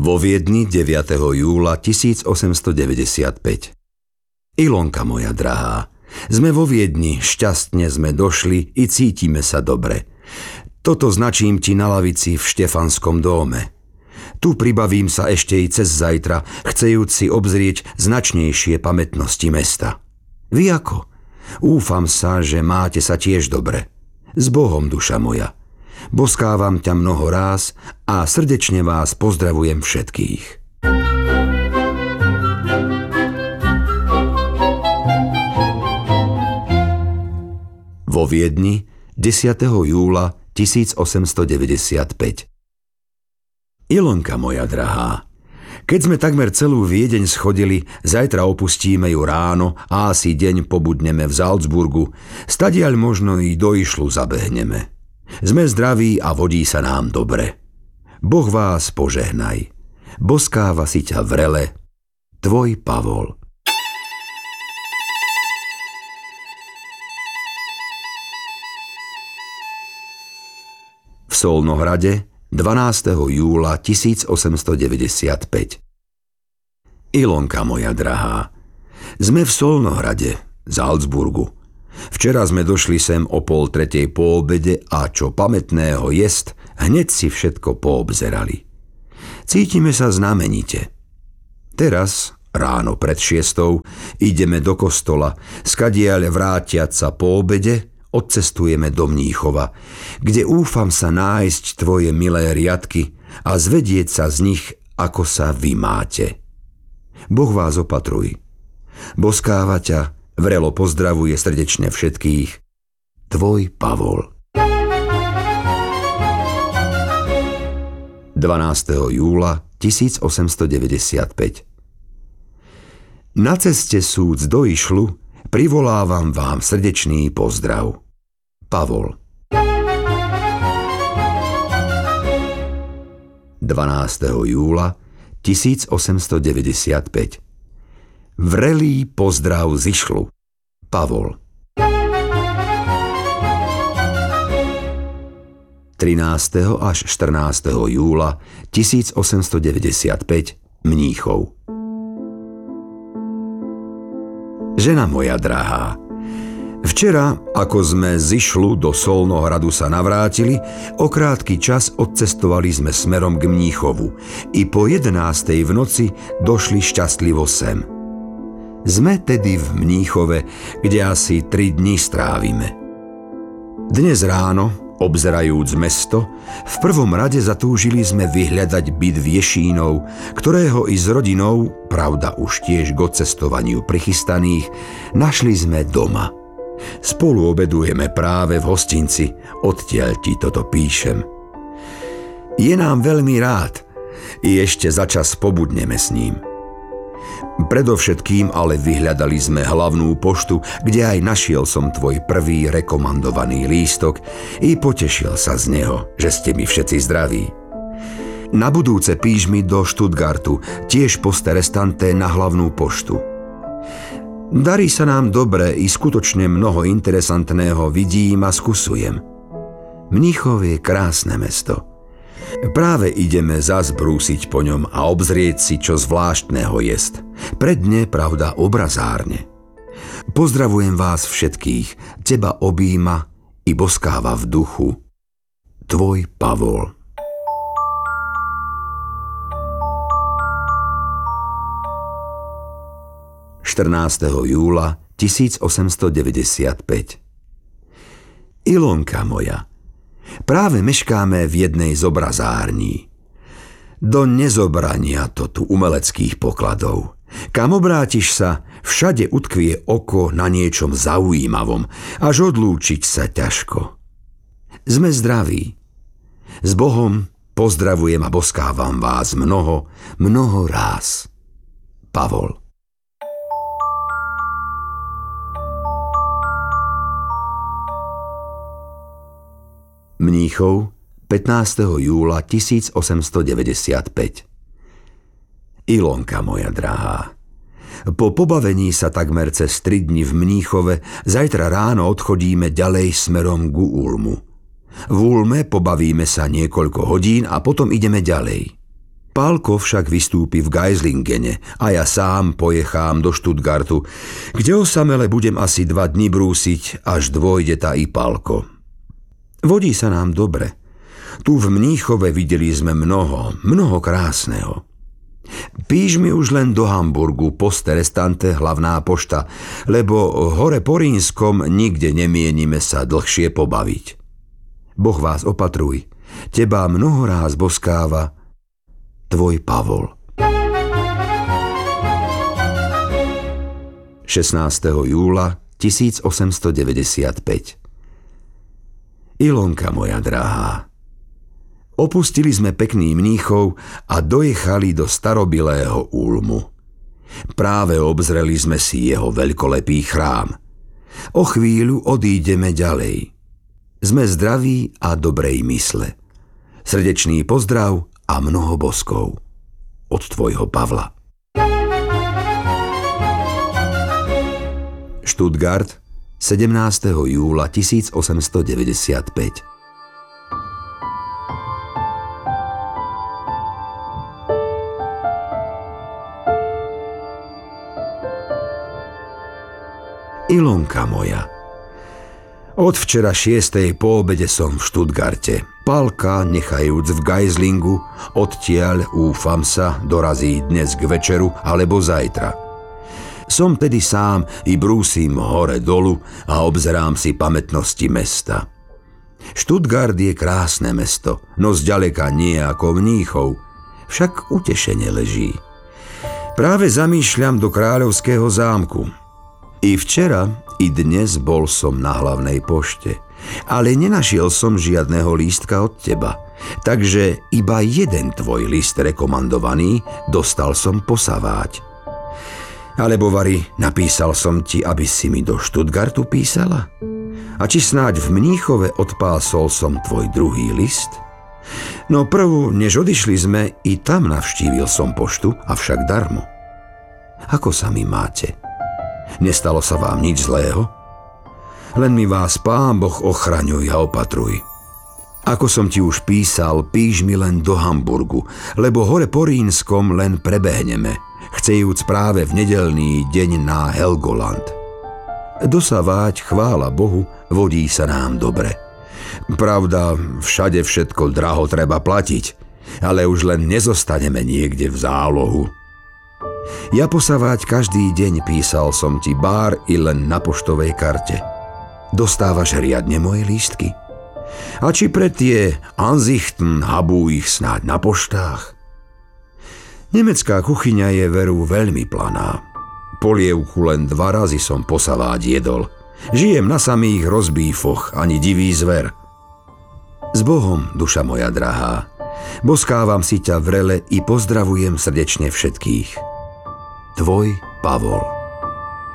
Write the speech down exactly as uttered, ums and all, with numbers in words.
Vo Viedni deviateho júla tisícosemstodeväťdesiatpäť. Ilonka moja drahá, sme vo Viedni, šťastne sme došli i cítime sa dobre. Toto značím ti na lavici v Štefanskom dóme. Tu pribavím sa ešte i cez zajtra, chcejúc si obzrieť značnejšie pamätnosti mesta. Vy ako? Úfam sa, že máte sa tiež dobre. S Bohom, duša moja. Boskávam ťa mnoho ráz a srdečne vás pozdravujem všetkých. Vo Viedni desiateho júla tisícosemstodeväťdesiatpäť. Ilonka moja drahá, keď sme takmer celú Viedeň schodili, zajtra opustíme ju ráno a asi deň pobudneme v Salzburgu, stadiaľ možno i do Išlu zabehneme. Sme zdraví a vodí sa nám dobre. Boh vás požehnaj. Boskáva si ťa vrele. Tvoj Pavol. V Solnohrade dvanásteho júla tisícosemstodeväťdesiatpäť. Ilonka moja drahá, sme v Solnohrade, Salzburgu. Včera sme došli sem o pol tretej po obede a čo pamätného jest, hneď si všetko poobzerali. Cítime sa znamenite. Teraz, ráno pred šiestou, ideme do kostola, skadiaľ vrátiac sa po obede, odcestujeme do Mníchova, kde úfam sa nájsť tvoje milé riadky a zvedieť sa z nich, ako sa vy máte. Boh vás opatruj. Boskáva ťa, vrelo pozdravuje srdečne všetkých. Tvoj Pavol. dvanásteho júla tisícosemstodeväťdesiatpäť. Na ceste súc do Išlu privolávam vám srdečný pozdrav. Pavol. dvanásteho júla tisícosemstodeväťdesiatpäť. Vrelý pozdrav z Išlu. Pavol. trinásteho až štrnásteho júla tisícosemstodeväťdesiatpäť. Mníchov. Žena moja drahá, včera, ako sme z Išlu do Solnohradu sa navrátili, o krátky čas odcestovali sme smerom k Mníchovu i po jedenástej v noci došli šťastlivo sem. Sme tedy v Mníchove, kde asi tri dni strávime. Dnes ráno, obzerajúc mesto, v prvom rade zatúžili sme vyhľadať byt Viešínov, ktorého i s rodinou, pravda už tiež k odcestovaniu prichystaných, našli sme doma. Spolu obedujeme práve v hostinci, odtiaľ ti toto píšem. Je nám veľmi rád, i ešte začas pobudneme s ním. Predovšetkým ale vyhľadali sme hlavnú poštu, kde aj našiel som tvoj prvý rekomandovaný lístok i potešil sa z neho, že ste mi všetci zdraví. Na budúce píš mi do Stuttgartu, tiež poste restante na hlavnú poštu. Darí sa nám dobre i skutočne mnoho interesantného vidím a skúsujem. Mníchov je krásne mesto. Práve ideme zas brúsiť po ňom a obzrieť si, čo zvláštneho jest. Predne, pravda, obrazárne. Pozdravujem vás všetkých, teba objíma i boskáva v duchu. Tvoj Pavol. štrnásteho júla tisícosemstodeväťdesiatpäť. Ilonka moja, práve meškáme v jednej z obrazární. Do nezobrania to tu umeleckých pokladov. Kam obrátiš sa, všade utkvie oko na niečom zaujímavom, až odlúčiť sa ťažko. Sme zdraví. S Bohom pozdravujem a boskávam vás mnoho, mnoho ráz. Pavol. Mníchov, pätnásteho júla tisícosemstodeväťdesiatpäť. Ilonka moja drahá, po pobavení sa takmer cez tri dni v Mníchove zajtra ráno odchodíme ďalej smerom ku Ulmu. V Ulme pobavíme sa niekoľko hodín a potom ideme ďalej. Pálko však vystúpi v Geislingene a ja sám pojechám do Stuttgartu, kde osamele budem asi dva dni brúsiť, až dôjde tá i Pálko. Vodí sa nám dobre. Tu v Mníchove videli sme mnoho, mnoho krásneho. Píš mi už len do Hamburgu, poste restante, hlavná pošta, lebo hore po Rínskom nikde nemienime sa dlhšie pobaviť. Boh vás opatruj, teba mnoho ráz boskáva, tvoj Pavol. šestnásteho júla tisícosemstodeväťdesiatpäť. Ilonka moja drahá, opustili sme pekný Mníchov a dojechali do starobilého Ulmu. Práve obzreli sme si jeho veľkolepý chrám. O chvíľu odídeme ďalej. Sme zdraví a dobrej mysle. Srdečný pozdrav a mnoho boskov. Od tvojho Pavla. Stuttgart, sedemnásteho júla tisícosemstodeväťdesiatpäť. Ilonka moja, od včera šiestej po obede som v Stuttgarte. Pálka nechajúc v Geislingu, odtiaľ, úfam sa, dorazí dnes k večeru alebo zajtra. Som tedy sám i brúsim hore dolu a obzerám si pamätnosti mesta. Stuttgart je krásne mesto, no zďaleka nie ako Mníchov, však utešene leží. Práve zamýšľam do kráľovského zámku. I včera, i dnes bol som na hlavnej pošte, ale nenašiel som žiadneho lístka od teba, takže iba jeden tvoj list rekomandovaný dostal som posavať. Alebo vari, napísal som ti, aby si mi do Stuttgartu písala? A či snáď v Mníchove odpásol som tvoj druhý list? No prv, než odišli sme, i tam navštívil som poštu, avšak darmo. Ako sa mi máte? Nestalo sa vám nič zlého? Len mi vás Pán Boh ochraňuj a opatruj. Ako som ti už písal, píš mi len do Hamburgu, lebo hore po Rínskom len prebehneme, chcejúc práve v nedeľný deň na Helgoland. Dosaváť, chvála Bohu, vodí sa nám dobre. Pravda, všade všetko draho treba platiť, ale už len nezostaneme niekde v zálohu. Ja posavať každý deň písal som ti bár i len na poštovej karte. Dostávaš riadne moje lístky? A či pre tie Ansichten habú ich snáď na poštách? Nemecká kuchyňa je veru veľmi planá. Polievku len dva razy som posaváť jedol. Žijem na samých rozbífoch, ani divý zver. S Bohom, duša moja drahá. Boskávam si ťa vrele i pozdravujem srdečne všetkých. Tvoj Pavol.